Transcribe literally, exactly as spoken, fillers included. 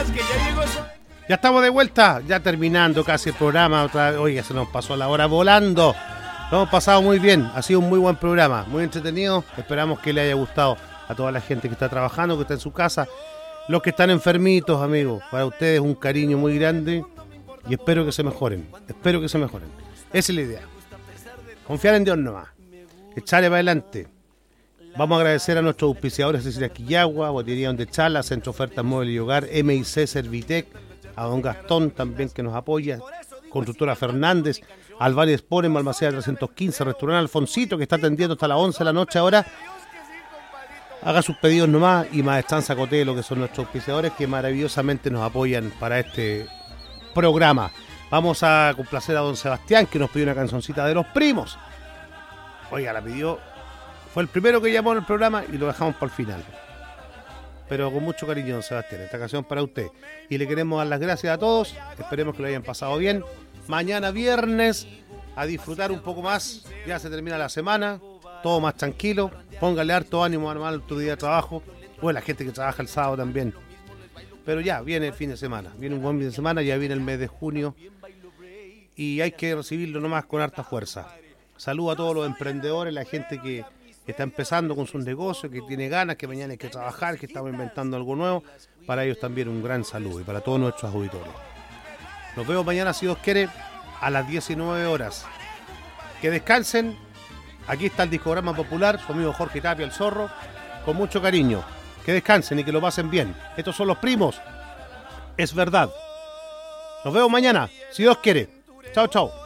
Ya estamos de vuelta, ya terminando casi el programa. Otra vez. Oiga, se nos pasó la hora volando. Lo hemos pasado muy bien, ha sido un muy buen programa, muy entretenido. Esperamos que le haya gustado a toda la gente que está trabajando, que está en su casa. Los que están enfermitos, amigos, para ustedes un cariño muy grande y espero que se mejoren, espero que se mejoren. Esa es la idea. Confiar en Dios nomás, echarle para adelante. Vamos a agradecer a nuestros auspiciadores, Cecilia Quillagua, Botillería Donde Chala, Centro Ofertas Móvil y Hogar, M I C Servitec, a don Gastón también que nos apoya, Constructora Fernández, Alvarez Sport en Balmaceda trescientos quince, Restaurante Alfonsito que está atendiendo hasta las once de la noche ahora. Haga sus pedidos nomás y Maestranza Cotelo, que son nuestros auspiciadores que maravillosamente nos apoyan para este programa. Vamos a complacer a don Sebastián que nos pidió una cancioncita de Los Primos. Oiga, la pidió, fue el primero que llamó en el programa y lo dejamos para el final. Pero con mucho cariño, don Sebastián, esta canción para usted. Y le queremos dar las gracias a todos, esperemos que lo hayan pasado bien. Mañana viernes, a disfrutar un poco más, ya se termina la semana, todo más tranquilo, póngale harto ánimo a tu día de trabajo, o a la gente que trabaja el sábado también. Pero ya, viene el fin de semana, viene un buen fin de semana, ya viene el mes de junio, y hay que recibirlo nomás con harta fuerza. Saludo a todos los emprendedores, la gente que está empezando con sus negocios, que tiene ganas, que mañana hay que trabajar, que estamos inventando algo nuevo. Para ellos también un gran saludo y para todos nuestros auditores. Nos vemos mañana, si Dios quiere, a las diecinueve horas. Que descansen. Aquí está el discograma popular, su amigo Jorge Tapia, el Zorro, con mucho cariño. Que descansen y que lo pasen bien. Estos son Los Primos. Es verdad. Nos vemos mañana, si Dios quiere. Chao, chao.